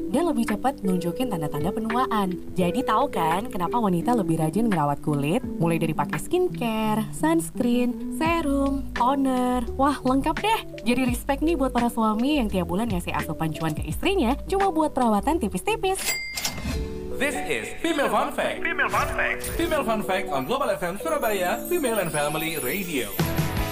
dan lebih cepat nunjukin tanda-tanda penuaan. Jadi tahu kan kenapa wanita lebih rajin merawat kulit? Mulai dari pakai skincare, sunscreen, serum, toner. Wah, lengkap deh. Jadi respect nih buat para suami yang tiap bulan ngasih asupan cuan ke istrinya cuma buat perawatan tipis-tipis. This is Female Fun Fact. Female Fun Fact on Global FM Surabaya, Female and Family Radio.